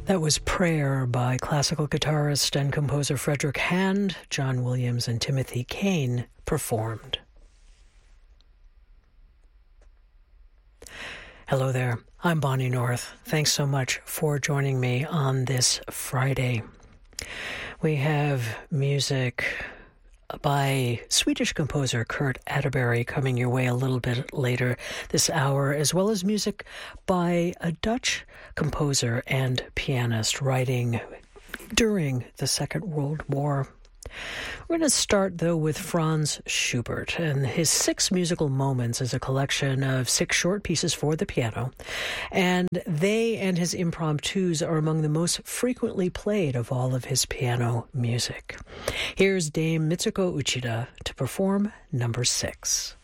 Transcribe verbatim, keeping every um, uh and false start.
That was Prayer by classical guitarist and composer Frederick Hand. John Williams and Timothy Kane performed. Hello there, I'm Bonnie North. Thanks so much for joining me on this Friday. We have music by Swedish composer Kurt Atterbury coming your way a little bit later this hour, as well as music by a Dutch composer and pianist writing during the Second World War. We're going to start, though, with Franz Schubert, and his Six Musical Moments is a collection of six short pieces for the piano, and they and his impromptus are among the most frequently played of all of his piano music. Here's Dame Mitsuko Uchida to perform number six.